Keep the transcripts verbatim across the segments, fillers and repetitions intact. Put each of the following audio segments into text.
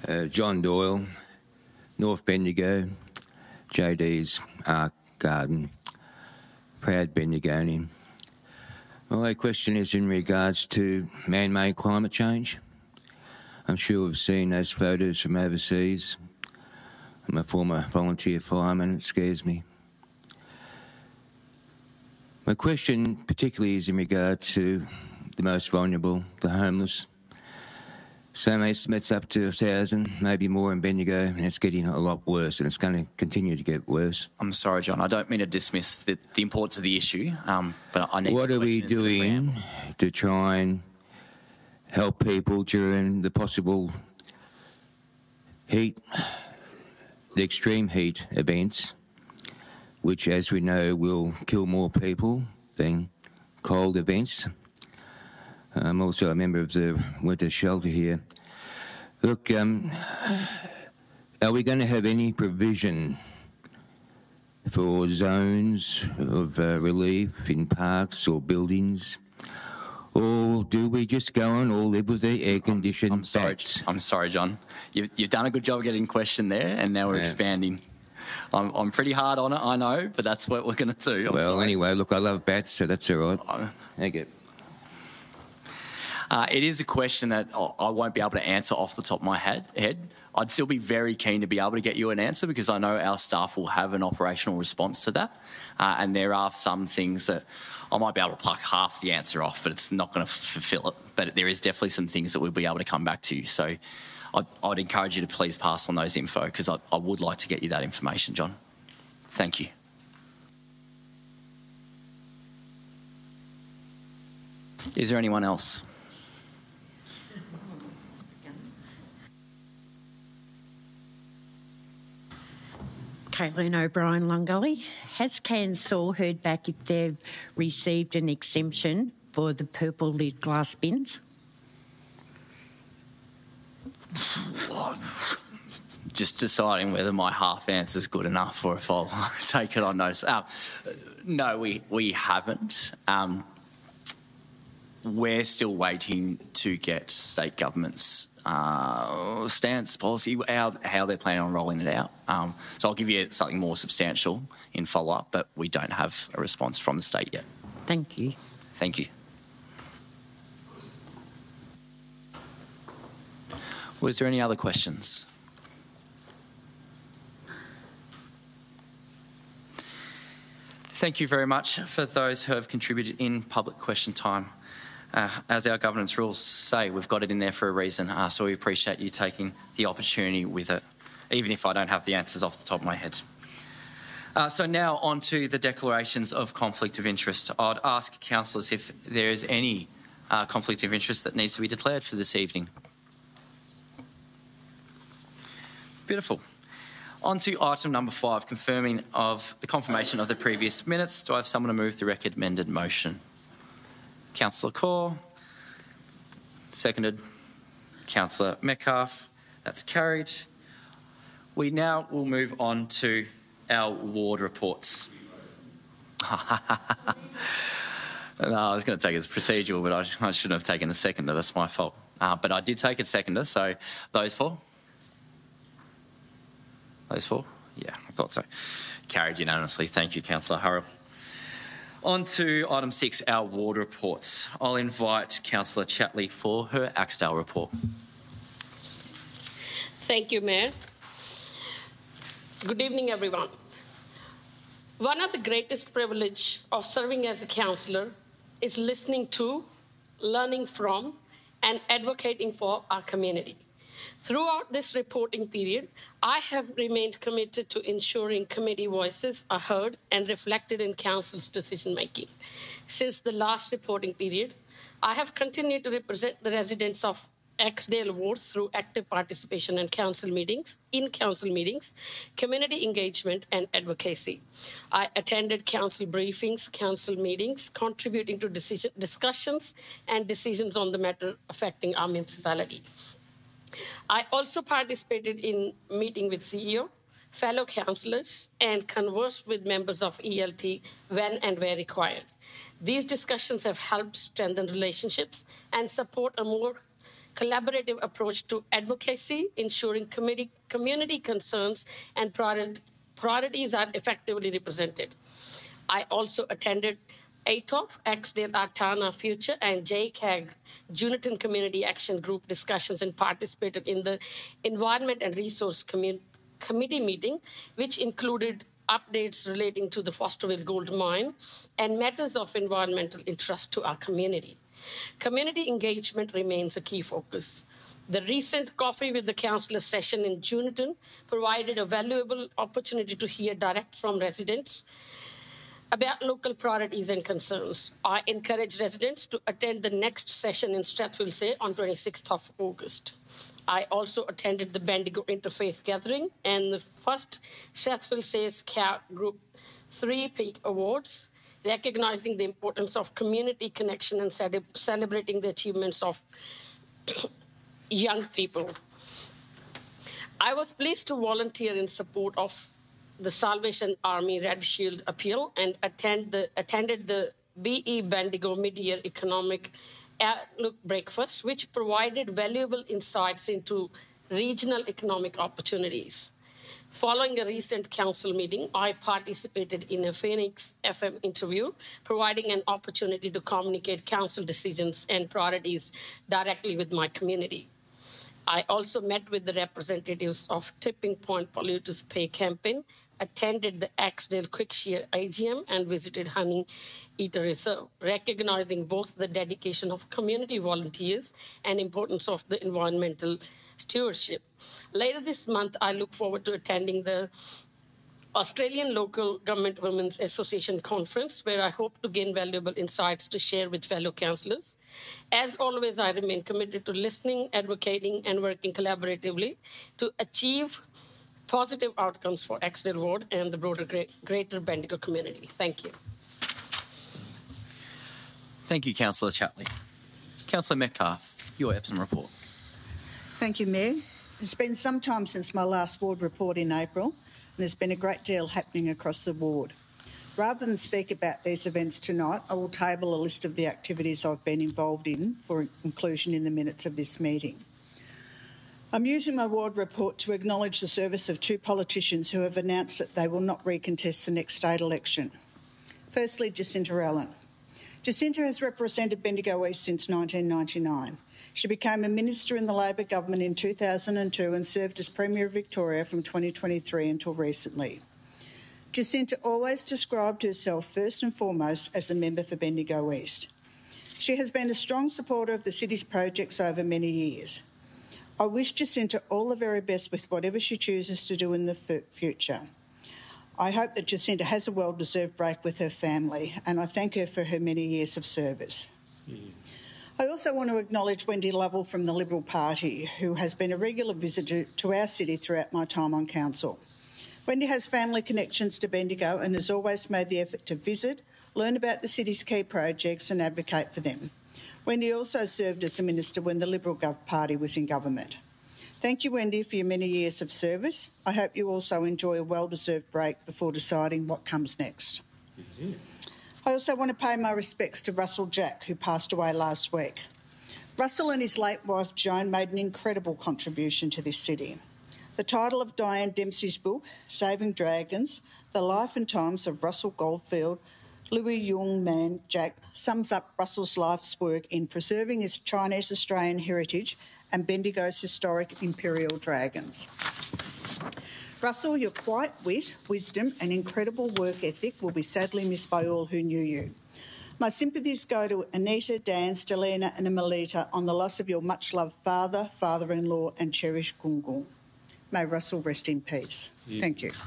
Uh, John Doyle, North Bendigo, J D's Ark Garden, proud Bendigonian. My question is in regards to man-made climate change. I'm sure we've seen those photos from overseas. I'm a former volunteer fireman, it scares me. My question particularly is in regard to the most vulnerable, the homeless. Some estimates up to a thousand, maybe more in Bendigo, and it's getting a lot worse, and it's going to continue to get worse. I'm sorry, John. I don't mean to dismiss the, the importance of the issue, um, but I need. What are we doing to try and help people during the possible heat, the extreme heat events, which, as we know, will kill more people than cold events? I'm also a member of the winter shelter here. Look, um, are we going to have any provision for zones of uh, relief in parks or buildings? Or do we just go and all live with the air-conditioned I'm, I'm sorry, bats? I'm sorry, John. You've, you've done a good job getting question there, and now we're yeah. expanding. I'm, I'm pretty hard on it, I know, but that's what we're going to do. I'm well, sorry. Anyway, look, I love bats, so that's all right. Uh, Thank you. Uh, it is a question that I won't be able to answer off the top of my head. I'd still be very keen to be able to get you an answer because I know our staff will have an operational response to that. Uh, and there are some things that I might be able to pluck half the answer off, but it's not going to fulfil it. But there is definitely some things that we'll be able to come back to you. So I'd, I'd encourage you to please pass on those info because I, I would like to get you that information, John. Thank you. Is there anyone else? Caitlin O'Brien, Lungully. Has Council heard back if they've received an exemption for the purple lid glass bins? Just deciding whether my half answer is good enough or if I'll take it on notice. Uh, no, we, we haven't. Um, we're still waiting to get state government's uh, stance, policy, how, how they're planning on rolling it out. Um, so I'll give you something more substantial in follow-up, but we don't have a response from the state yet. Thank you. Thank you. Was there any other questions? Thank you very much for those who have contributed in public question time. Uh, as our governance rules say, we've got it in there for a reason, uh, so we appreciate you taking the opportunity with it, even if I don't have the answers off the top of my head. Uh, so now on to the declarations of conflict of interest. I'd ask councillors if there is any uh, conflict of interest that needs to be declared for this evening. Beautiful. On to item number five, confirming of the confirmation of the previous minutes. Do I have someone to move the recommended motion? Councillor Corr. Seconded. Councillor Metcalfe. That's carried. We now will move on to our ward reports. No, I was going to take it as procedural, but I, I shouldn't have taken a seconder. That's my fault. Uh, but I did take a seconder, so those four? Those four? Yeah, I thought so. Carried unanimously. Thank you, Councillor Hurrell. On to item six, our ward reports. I'll invite Councillor Chatley for her Axedale report. Thank you, Mayor. Good evening, everyone. One of the greatest privileges of serving as a councillor is listening to, learning from, and advocating for our community. Throughout this reporting period, I have remained committed to ensuring committee voices are heard and reflected in Council's decision-making. Since the last reporting period, I have continued to represent the residents of Axedale Ward through active participation in council meetings, in council meetings, community engagement and advocacy. I attended council briefings, council meetings, contributing to decision, discussions and decisions on the matter affecting our municipality. I also participated in meeting with C E O, fellow councillors, and conversed with members of E L T when and where required. These discussions have helped strengthen relationships and support a more collaborative approach to advocacy, ensuring community, community concerns and priorities are effectively represented. I also attended A T O F, Axdale Artana Future, and J C A G, Juniton Community Action Group discussions and participated in the Environment and Resource Commun- Committee meeting, which included updates relating to the Fosterville Gold Mine and matters of environmental interest to our community. Community engagement remains a key focus. The recent Coffee with the Councillors session in Juniton provided a valuable opportunity to hear direct from residents about local priorities and concerns. I encourage residents to attend the next session in Strathfield Say on twenty-sixth of August. I also attended the Bendigo Interfaith Gathering and the first Strathfield Say Scout Group three Peak Awards, recognizing the importance of community connection and celebrating the achievements of young people. I was pleased to volunteer in support of the Salvation Army Red Shield Appeal and attend the, attended the B E Bendigo Mid-Year Economic Outlook Breakfast, which provided valuable insights into regional economic opportunities. Following a recent council meeting, I participated in a Phoenix F M interview, providing an opportunity to communicate council decisions and priorities directly with my community. I also met with the representatives of Tipping Point Polluters Pay Campaign, attended the Axdale Quickshare A G M, and visited Honey Eater Reserve, recognizing both the dedication of community volunteers and importance of the environmental stewardship. Later this month, I look forward to attending the Australian Local Government Women's Association Conference, where I hope to gain valuable insights to share with fellow councillors. As always, I remain committed to listening, advocating, and working collaboratively to achieve positive outcomes for Axdale Ward and the broader Greater Bendigo community. Thank you. Thank you, Councillor Chapley. Councillor Metcalfe, your Epsom report. Thank you, Mayor. It's been some time since my last ward report in April, and there's been a great deal happening across the ward. Rather than speak about these events tonight, I will table a list of the activities I've been involved in for inclusion in the minutes of this meeting. I'm using my ward report to acknowledge the service of two politicians who have announced that they will not recontest the next state election. Firstly, Jacinta Allen. Jacinta has represented Bendigo East since nineteen ninety-nine. She became a minister in the Labor government in two thousand two and served as Premier of Victoria from twenty twenty-three until recently. Jacinta always described herself first and foremost as a member for Bendigo East. She has been a strong supporter of the city's projects over many years. I wish Jacinta all the very best with whatever she chooses to do in the f- future. I hope that Jacinta has a well-deserved break with her family, and I thank her for her many years of service. Mm. I also want to acknowledge Wendy Lovell from the Liberal Party, who has been a regular visitor to our city throughout my time on council. Wendy has family connections to Bendigo and has always made the effort to visit, learn about the city's key projects and advocate for them. Wendy also served as a minister when the Liberal Party was in government. Thank you, Wendy, for your many years of service. I hope you also enjoy a well-deserved break before deciding what comes next. Mm-hmm. I also want to pay my respects to Russell Jack, who passed away last week. Russell and his late wife Joan made an incredible contribution to this city. The title of Diane Dempsey's book, Saving Dragons, The Life and Times of Russell Goldfield, Louis Young Man Jack, sums up Russell's life's work in preserving his Chinese-Australian heritage and Bendigo's historic imperial dragons. Russell, your quiet wit, wisdom and incredible work ethic will be sadly missed by all who knew you. My sympathies go to Anita, Dan, Stelina and Amelita on the loss of your much-loved father, father-in-law and cherished Gungung. May Russell rest in peace. Yeah. Thank you.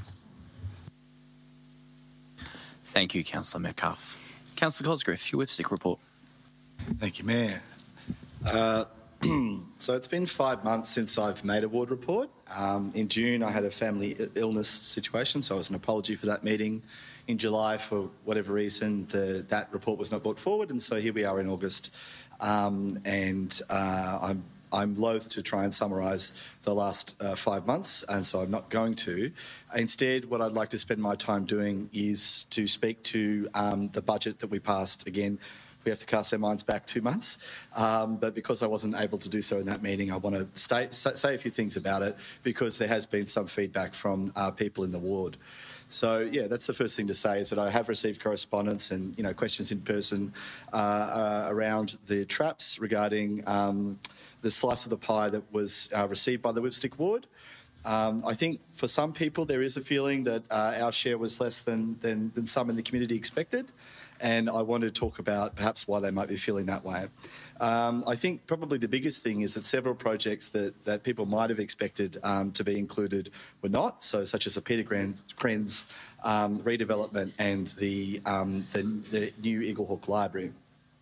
Thank you, Councillor Metcalfe. Councillor Cosgriff, your Whipstick report. Thank you, Mayor. Uh, so it's been five months since I've made a ward report. Um, in June, I had a family illness situation, so it was an apology for that meeting. In July, for whatever reason, the, that report was not brought forward, and so here we are in August. Um, and uh, I'm I'm loath to try and summarise the last uh, five months, and so I'm not going to. Instead, what I'd like to spend my time doing is to speak to um, the budget that we passed again we have to cast our minds back two months. Um, but because I wasn't able to do so in that meeting, I want to stay, say a few things about it because there has been some feedback from uh, people in the ward. So, yeah, that's the first thing to say is that I have received correspondence and, you know, questions in person uh, uh, around the traps regarding um, the slice of the pie that was uh, received by the Whipstick ward. Um, I think for some people there is a feeling that uh, our share was less than, than, than some in the community expected. And I want to talk about perhaps why they might be feeling that way. Um, I think probably the biggest thing is that several projects that, that people might have expected um, to be included were not, so such as the Peter Krenz um, redevelopment and the, um, the, the new Eaglehawk Library.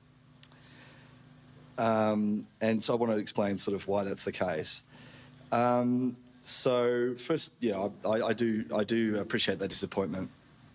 Um, and so I want to explain sort of why that's the case. Um, so first, yeah, I, I do I do appreciate that disappointment.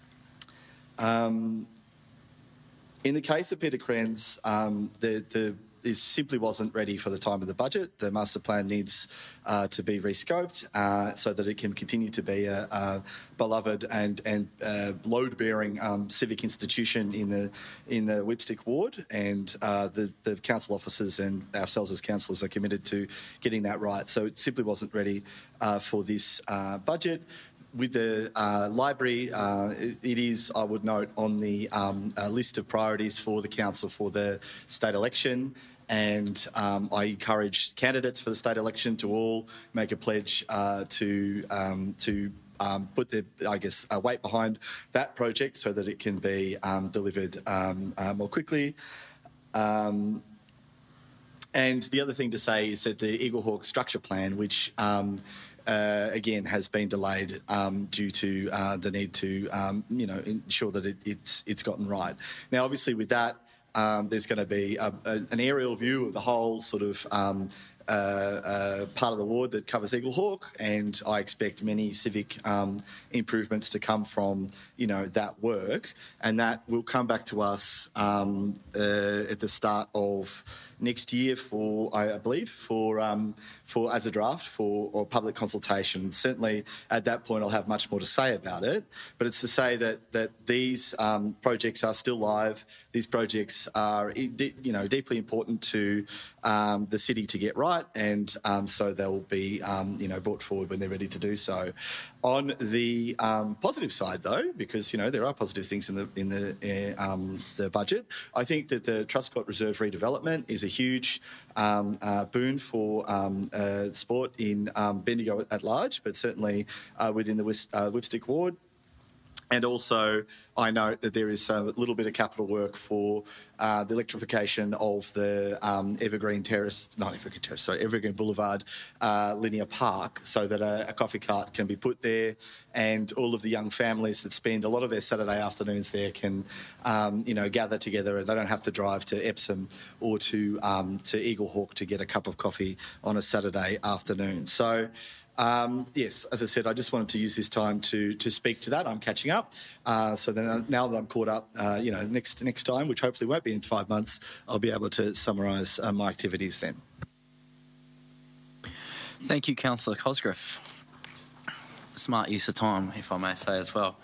Um, In the case of Peter Krenz, um, the, the, it simply wasn't ready for the time of the budget. The master plan needs uh, to be rescoped uh, so that it can continue to be a, a beloved and, and uh, load-bearing um, civic institution in the in the Whipstick ward. And uh, the, the council officers and ourselves as councillors are committed to getting that right. So it simply wasn't ready uh, for this uh, budget. With the uh, library, uh, it, it is, I would note, on the um, uh, list of priorities for the council for the state election. And um, I encourage candidates for the state election to all make a pledge uh, to um, to um, put their, I guess, uh, weight behind that project so that it can be um, delivered um, uh, more quickly. Um, and the other thing to say is that the Eaglehawk structure plan, which um, Uh, again, has been delayed um, due to uh, the need to, um, you know, ensure that it, it's it's gotten right. Now, obviously, with that, um, there's going to be a, a, an aerial view of the whole sort of um, uh, uh, part of the ward that covers Eaglehawk, and I expect many civic um, improvements to come from, you know, that work, and that will come back to us um, uh, at the start of next year for, I believe, for um, for as a draft for or public consultation. Certainly, at that point, I'll have much more to say about it. But it's to say that that these um, projects are still live. These projects are, you know, deeply important to um, the city to get right, and um, so they'll be, um, you know, brought forward when they're ready to do so. On the um, positive side, though, because you know there are positive things in the in the uh, um, the budget, I think that the Truscott Reserve redevelopment is a huge um, uh, boon for um, uh, sport in um, Bendigo at large, but certainly uh, within the Whis- uh, Whipstick ward. And also, I note that there is a little bit of capital work for uh, the electrification of the um, Evergreen Terrace, not Evergreen Terrace, sorry, Evergreen Boulevard uh, linear park, so that a, a coffee cart can be put there, and all of the young families that spend a lot of their Saturday afternoons there can, um, you know, gather together, and they don't have to drive to Epsom or to um, to Eaglehawk to get a cup of coffee on a Saturday afternoon. So. Um, yes, as I said, I just wanted to use this time to to speak to that. I'm catching up. Uh, so then now that I'm caught up, uh, you know, next next time, which hopefully won't be in five months, I'll be able to summarise uh, my activities then. Thank you, Councillor Cosgrove. Smart use of time, if I may say as well.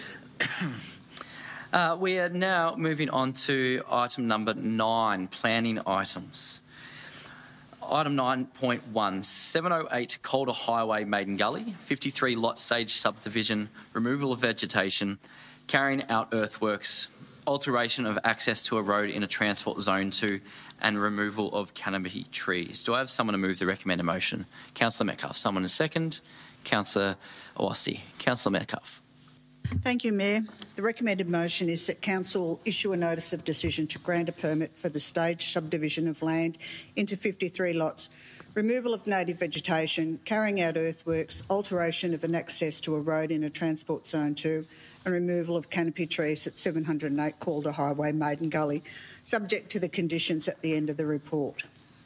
uh, we are now moving on to item number nine, planning items. Item nine point one, seven oh eight Calder Highway, Maiden Gully, fifty-three lot stage subdivision, removal of vegetation, carrying out earthworks, alteration of access to a road in a transport zone two, and removal of canopy trees. Do I have someone to move the recommended motion? Councillor Metcalfe. Someone to second? Councillor Awasti. Councillor Metcalfe. Thank you, Mayor. The recommended motion is that Council issue a notice of decision to grant a permit for the stage subdivision of land into fifty-three lots, removal of native vegetation, carrying out earthworks, alteration of an access to a road in a transport zone two, and removal of canopy trees at seven oh eight Calder Highway, Maiden Gully, subject to the conditions at the end of the report.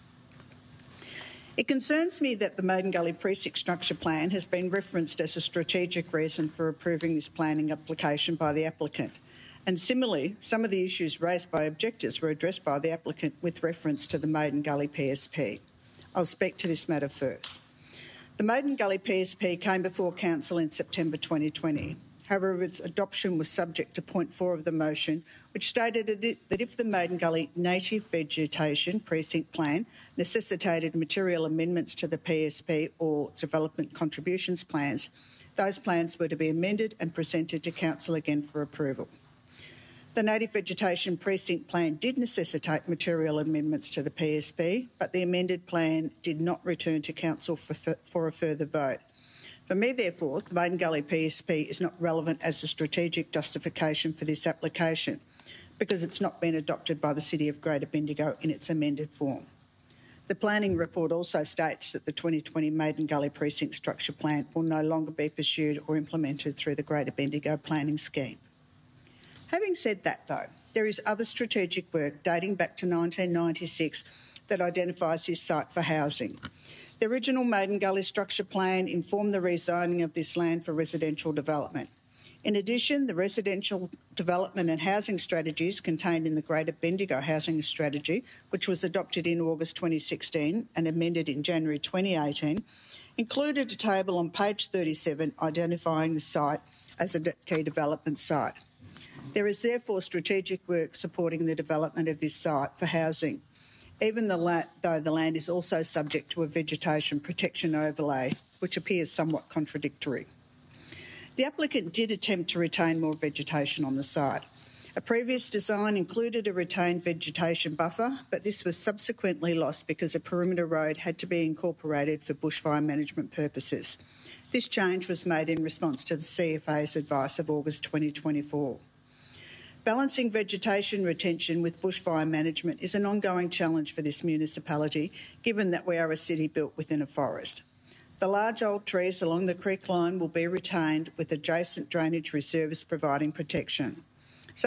It concerns me that the Maiden Gully Precinct Structure Plan has been referenced as a strategic reason for approving this planning application by the applicant. And similarly, some of the issues raised by objectors were addressed by the applicant with reference to the Maiden Gully P S P. I'll speak to this matter first. The Maiden Gully P S P came before Council in September twenty twenty. However, its adoption was subject to point four of the motion, which stated that if the Maiden Gully Native Vegetation Precinct Plan necessitated material amendments to the P S P or Development Contributions Plans, those plans were to be amended and presented to Council again for approval. The Native Vegetation Precinct Plan did necessitate material amendments to the P S P, but the amended plan did not return to Council for, for a further vote. For me, therefore, the Maiden Gully P S P is not relevant as a strategic justification for this application because it's not been adopted by the City of Greater Bendigo in its amended form. The planning report also states that the twenty twenty Maiden Gully Precinct Structure Plan will no longer be pursued or implemented through the Greater Bendigo Planning Scheme. Having said that, though, there is other strategic work dating back to nineteen ninety-six that identifies this site for housing. The original Maiden Gully Structure Plan informed the rezoning of this land for residential development. In addition, the residential development and housing strategies contained in the Greater Bendigo Housing Strategy, which was adopted in August twenty sixteen and amended in January twenty eighteen, included a table on page thirty-seven identifying the site as a key development site. There is therefore strategic work supporting the development of this site for housing, even though the land is also subject to a vegetation protection overlay, which appears somewhat contradictory. The applicant did attempt to retain more vegetation on the site. A previous design included a retained vegetation buffer, but this was subsequently lost because a perimeter road had to be incorporated for bushfire management purposes. This change was made in response to the C F A's advice of August twenty twenty-four. Balancing vegetation retention with bushfire management is an ongoing challenge for this municipality, given that we are a city built within a forest. The large old trees along the creek line will be retained, with adjacent drainage reserves providing protection.